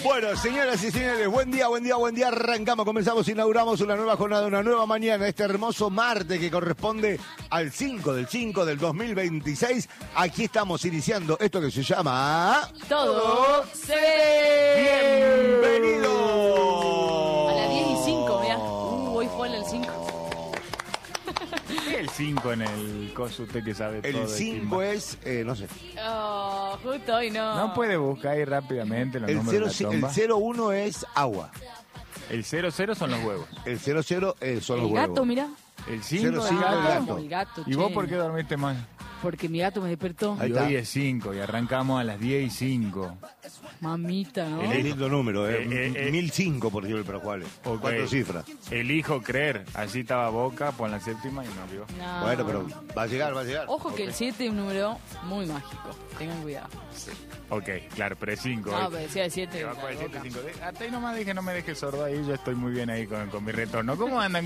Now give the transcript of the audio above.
Bueno, señoras y señores, buen día, buen día, buen día. Arrancamos, comenzamos, inauguramos una nueva jornada, una nueva mañana, este hermoso martes que corresponde al 5 del 5 del 2026. Aquí estamos iniciando esto que se llama... Todo se ve. ¡Bienvenido! A las 10:05, mirá. Hoy fue el 5. ¿Qué es el 5 en el coso usted que sabe todo? El 5 es, no sé. Oh, justo hoy no. No puede buscar ahí rápidamente los El números de la tomba. 0-1 es agua. El 0-0 son los huevos. El 0-0 son los El huevos. gato, mirá. El 5 0-5 el gato. gato. El gato, ¿Y vos che. por qué dormiste mal? Porque mi gato me despertó. Ahí Y está. hoy es 5 y arrancamos a las 10:05. Mamita, ¿no? Es lindo número, 1005 1005 por ejemplo, para Juárez. Ok. 4 cifras. Elijo creer. Así estaba Boca por la séptima y no vio. No. Bueno, pero va a llegar, va a llegar. Ojo que el 7 es un número muy mágico. Tengan cuidado. Ok, claro, pero es 5. No, pero decía el 7. Hasta ahí nomás dije, no me dejes sordo ahí, yo estoy muy bien ahí con mi retorno. ¿Cómo andan?